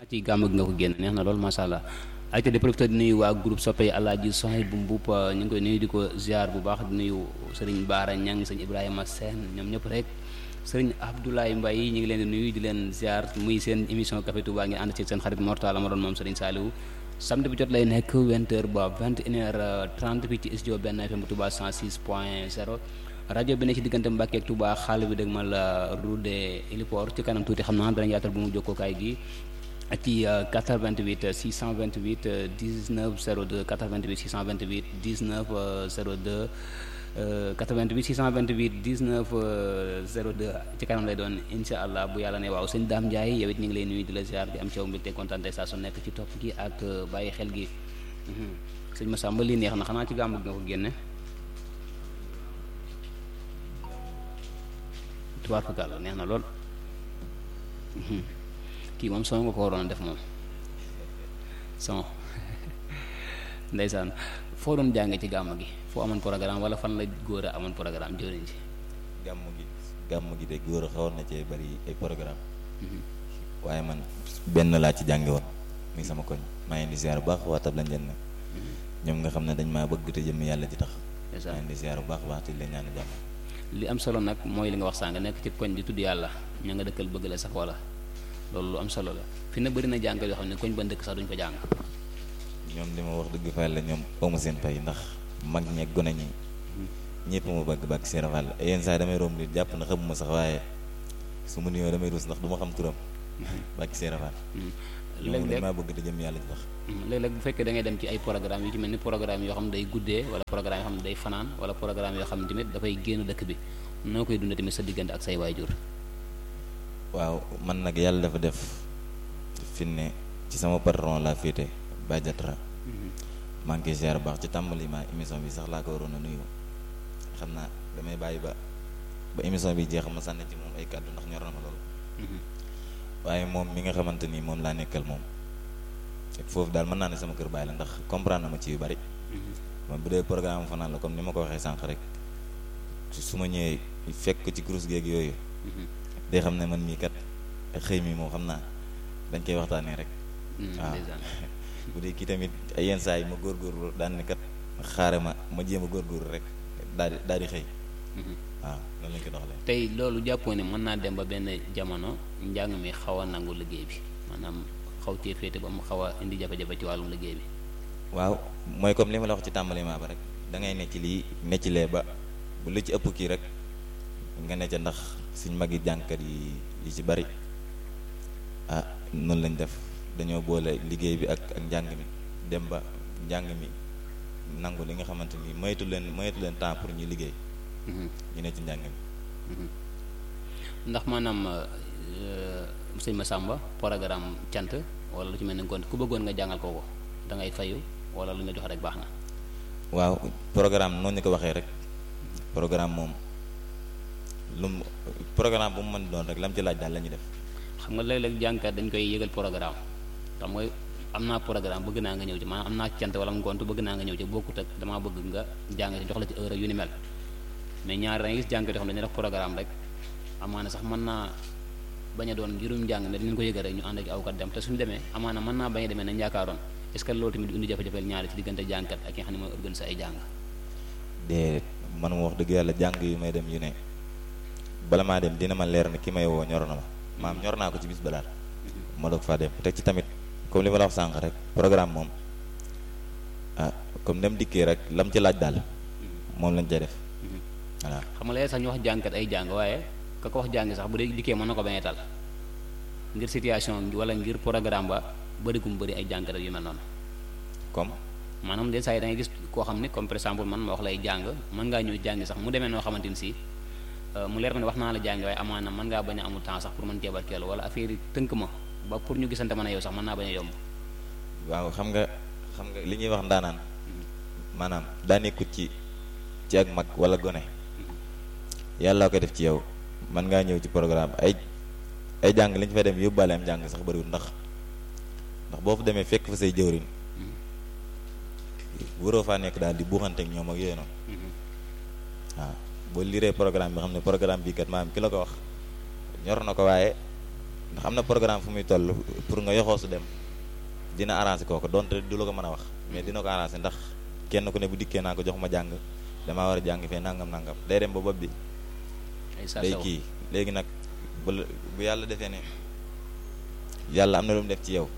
ci gàmm gi nga ko génn neex na loolu macha allah. ay te de profité di nuyu waa groupe soppe Alaaji Sohay bu Mbuup ñu ngi koy nuyu di ko ziar bu baax di nuyu sëriñ Baara Ñang sëñ Ibrahima Sène ñoom ñëpp rek sëriñ Abdoulaye Mbaye ñu ngi leen di nuyu di leen ziar muy seen émission Café Touba ngeen ànd ci seen xarit Mortala ma doon moom sëriñ Saliou samedi bu jot lay nekk 20h ba 21h30 fii ci studio benn FM Touba 106.0 rajo bi ne ci diggante Mbàkke ak Touba xaal bi dëgg ma la route de héliport ci kanam tuuti xam naa danañ yaatal bu mu jokkookaay gi ci 88 628 19 02 88 628 19 02 88 628 19 02 ci kanam lay doon incha allah bu yàlla ne waaw sëñ Dame Ndiaye yow it ñu ngi lay nuyu di la ziar di am ci yow mbégte kontaan saa su nekk ci topp gi ak bàyyi xel gi sëñ Massamba lii neex na xanaa ci gàmmu gi nga ko génne tubaar fa gàll neex na lool kii moom soo nga ko waroon a def moom son ndeysaan foo doon jànge ci gàmm gi foo amoon programme wala fan la góor a amoon programme jëriñ ci gàmm gi de góor a xawoon na cee bari ay programme waaye man benn laa ci jànge woon muy sama koñ maa ngi di ziar bu baax waa Tabla Ndiène ñoom nga xam ne dañ maa bëgg te jëm yàlla ji tax maa ngi di ziar bu baax baax te la ñaan jàmm li am solo nag mooy li nga wax sànq nekk ci koñ di tudd yàlla ña nga dëkkal bëgg la sax wala loolu lu am solo la fi na bëri na jàng yoo xam ne koñ ba dëkk sax duñ fa jàng ñoom li ma wax dëgg fa la ñoom awma seen pay ndax mag ñeeg gone ñi ñëpp ma bëgg bàkk Sëriñ Fall yenn saa yi damay romb nit jàpp na xamuma sax waaye su ma nuyoo damay ruus ndax du ma xam turam bàkk Sëriñ Fall ñoom dañ maa bëgg te jëm yàlla ji tax léeg-léeg bu fekkee da ngay dem ci ay programme yu ci mel ni programme yoo xam ne day guddee wala programme yoo xam ne day fanaan wala programme yoo xam ne tamit dafay génn dëkk bi noo koy dundee tamit sa diggante ak say waajur waaw man nag yàlla dafa def fi ne ci sama patron laa féete Badiatra maa ngi koy ziar baax ci tàmbali ma émission bi sax laa ko waroon a nuyu xam naa damay bàyyi ba émission bi jeex ma sànni ci moom ay kàddu ndax ñor na ma loolu waaye moom mi nga xamante ni moom laa nekkal moom foofu daal mën naa ne sama kër bàyyi la ndax comprendre na ma ci yu bari moom bu dee programme fanaan la comme ni ma ko waxee sànq rek su ma ñëwee fekk ko ci kurus géeg yooyu day xam ne man mii kat xëy mi moom xam naa dañ koy waxtaanee rek waaw bu dee kii tamit ay yenn saa yi ma góorgóorlu daan ne kat xaare ma jéem a góorgóorlu rek daal di xëy waaw loolu lañ ko doxalee. tey loolu jàppoo ne mën naa dem ba benn jamono njàng mi xaw a nangu liggéey bi maanaam xaw cee féete ba mu xaw a indi jafe-jafe ci wàllum liggéey bi. waaw mooy comme li ma la wax ci tàmbali maa ba rek da ngay ne ci lii ne ci lee ba bu lu ci ëpp kii rek nga ne ca ndax suñ magi jànkat yi ci bari ah noonu lañ def dañoo boole liggéey bi ak njàng mi dem ba njàng mi nangu li nga xamante ni moytu leen temps pour ñu liggéey. ñu ne ci njàng mi. ndax maanaam sëñ Massamba programme cant wala lu ci mel ni kon ku bëggoon nga jàngal ko da ngay fayu wala lu ñu jox rek baax na. waaw programme noonu ñu ko waxee rek programme moom programme bu mu mën doon rek lam ci laaj daal la ñuy def. xam nga léeg-léeg jàngkat dañ koy yëgal programme xam nga am naa programme bëgg naa nga ñëw ci maanaam am naa cant wala ngont bëgg naa nga ñëw ci bokkut ak damaa bëgg nga jàng ci jox la ci heure yu ni mel mais ñaari da ngay gis jàngkat yoo xam ne dañuy def programme rek amaana sax mën naa bañ a doon ngirum njàng mais dinañ ko yëgal rek ñu ànd ak awkat dem te suñu demee amaana mën naa bañ a demee nañ yaakaaroon est-ce que loolu tamit du indi jafe-jafeel ñaari ci diggante jàngkat ak yi nga xam ne mooy organiser ay jàng. déedéet man ma wax dëgg yàlla jàng yu may dem yu ne bala maa dem dina ma leer ne ki may woo ñor na ma maam ñor naa ko ci bis ba daal ma doog faa dem teg ci tamit comme li ma la wax sànq rek programme moom ah comme dem dikkee rek lam ci laaj daal moom lañ cay def voilà. xam nga léegi sax ñu wax jàngkat ay jàng waaye ka ko wax jàng sax bu dee dikkee mën na ko bañ a tal ngir situation wala ngir programme ba bëri gum bëri ay jàngkat yu mel noonu. comme maanaam des saa yi da ngay gis koo xam ne comme par exemple man ma wax lay jàng mën ngaa ñëw jàng sax mu demee noo xamante ni si mu leer ma ne wax naa la jàng waaye amaana mën ngaa bañ a amul temps sax pour mën cee barkeelu wala affaire yi tënk ma ba pour ñu gisante mën a yow sax mën naa bañ a yomb. waaw xam nga li ñuy wax ndaanaan maanaam daa nekkut ci ak mag wala gone yàlla ko def ci yow mën ngaa ñëw ci programme ay jàng li ñu fay dem yóbbaale am jàng sax bëriwul ndax boo fa demee fekk fa say jëwriñ waroo faa nekk daal di buuxante ak ñoom ak yooyu noonu waaw boo liree programme bi xam ne programme bii kat maanaam ki la ko wax ñor na ko waaye ndax am na programme fu muy toll pour nga yoxoo su dem dina arrangé kooku donte du la ko mën a wax mais dina ko arrangé ndax kenn ku ne bu dikkee naa ko jox ma jàng damaa war a jàng fee nangam day dem ba bopp bi day kii léegi nag bu yàlla defee ne yàlla am na lu mu def ci yow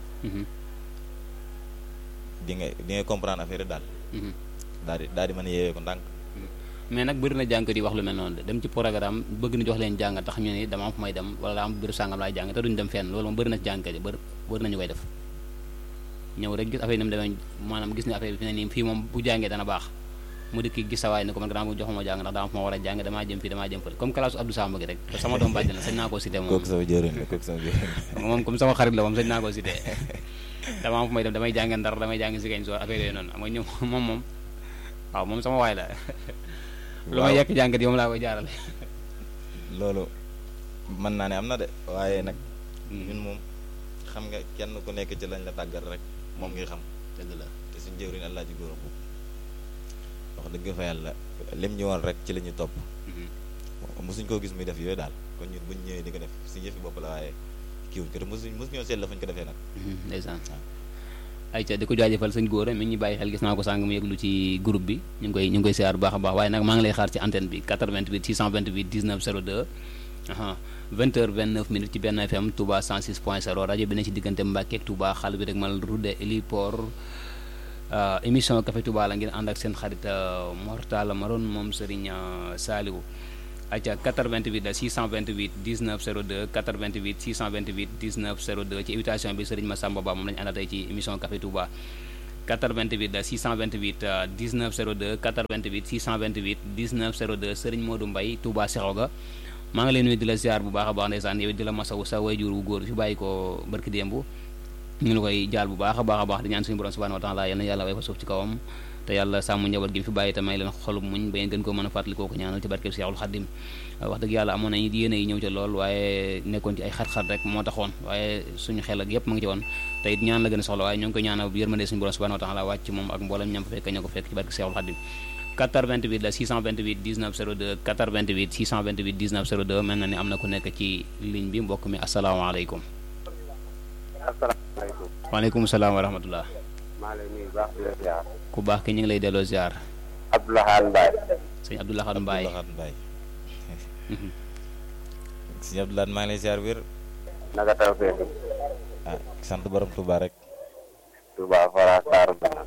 di nga comprendre affaire daal daal di mën a yeewee ko ndànk mais nag bëri na jànkat yi wax lu mel noonu de dem ci programme bëgg na jox leen jàng tax ñu ne dama am fu may dem wala daa am biir sàngam laay jàng te duñ dem fenn loolu moom bëri na ci jànkat yi bëri nañu koy def ñëw rek gis affaire yi ni mu demee maanaam gis ne affaire bi fi ne nii fii moom bu jàngee dana baax mu dikki gis sa waay ne ko man gannaaw mu joxuma jàng ndax daa am fu ma war a jàng damaa jëm fii damaa jëm fële comme classe Abdou Samba gi rek te sama doom bàjj la sañ naa koo cité moom moom comme sama xarit la moom sañ naa koo cité dama am fu may dem damay jàng Ndar damay jàng Ziguinchor affaire yooyu noonu xam nga ñoom moom waaw moom sama waay la lu ma yekk jàngat yi moom laa koy jaarale loolu mën naa ne am na de waaye nag ñun moom xam nga kenn ku nekk ci lañ la tàggat rek moom ngi xam dëgg la te suñ jëwriñ Allah ji góoram wax dëgg fa yàlla lim ñu woon rek ci la ñu topp mosuñ koo gis muy def yooyu daal kon ñun buñ ñëwee di ko def suñu yëfi bopp la waaye kiiwuñ ko te mosuñoo seet la fuñ ko defee nag ndeysaan ayca di ko jaajëfal sëñ Gora mi ngi bàyyi xel gis naa ko sàng mu yëglu ci groupe bi ñu ngi koy siyaar bu baax a baax waaye nag maa ngi lay xaar ci antenne bi 88 628 19 02 20h29 ci benn FM Touba 106.0 rajo bi ne ci diggante Mbacke ak Touba xal bi rek mal Roudé Héliport émission Café Touba la ngeen ànd ak seen xarit Mortala Maroon moom Serigne Saliou ayca 88 la 628 19 02 88 628 19 02 ci invitation bi Serigne Massamba Ba moom lañu ànd tey ci émission Café Touba 88 la 628 19 02 88 628 19 02 Serigne Modou Mbaye Touba Seroga maa ngi leen nuyu di la ziar bu baax a baax ndeysaan yow di la masawu sa wayjur wu góor fi bàyyi ko barki démb ñu ngi la koy jaal bu baax a baax di ñaan suñu borom subhanahu wa taala yal na yàlla way fa suuf ci kawam te yàlla sàmm njaboot gi fi bàyyi te may leen xolub muñ ba ngeen gën koo mën a fàttali koo ko ñaanal ci barkeb Seexul Xaddim wax dëgg yàlla amoon nañu yéene yi ñëw ca lool waaye nekkoon ci ay xat-xat rek moo taxoon waaye suñu xel ak yépp mu ngi ci woon te it ñaan la gën a soxla waaye ñoo ngi koy ñaanal yërmande suñu borom subhanahu wa taala wàcc moom ak mboolem ñam fa fekk ña ko fekk ci barkeb Seexul Xaddim 88 la 628 19 02 88 628 19 02 mel na ni am na ku nekk ci ligne bi mbokk mi asalaamaaleykum. asalaamaaleykum. waaleykum salaam wa rahmatullah. maa lay nuyu baax di la ziar. ku baax ki ñu ngi lay delloo ziar. Abdoulaye Mbaye. sëñ Abdoulaye Mbaye. sëñ Abdoulaye maa ngi lay ziar wér. naka taw feetu. sant borom Touba rek. Touba Fara Daaru Manaan.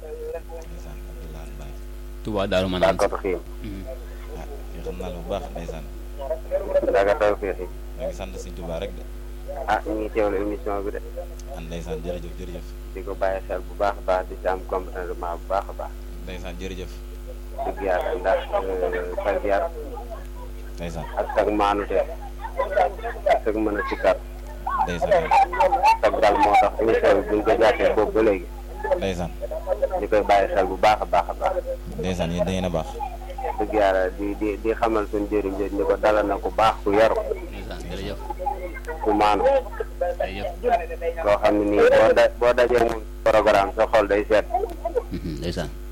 Touba Daaru Manaan. Bakatu Xiim. xam naa la bu baax ndeysaan. naka taw feetu. maa ngi sant sëñ Touba rek de. ñu ngi teewlu émission bi de. ndeysaan jërëjëf. di ko bàyyi xel bu baax a baax di ci am comportement bu baax a baax. ndeysaan jërëjëf. dëgg yàlla ndax sag yar. ndeysaan ak sag maanute. ak sag mën a sikkar. ndeysaan sag dal moo tax émission bi buñ ko jàppee boobu ba léegi. ndeysaan di koy bàyyi xel bu baax a baax a baax. ndeysaan yéen da ngeen a baax. dëgg yàlla di xamal suñu jëriñ ni ko dalal na ku baax ku yaru. ndeysaan jërëjëf. ku maanu. jërëjëf. koo xam ne nii boo dajee moom programme sa xol day seet. ndeysaan.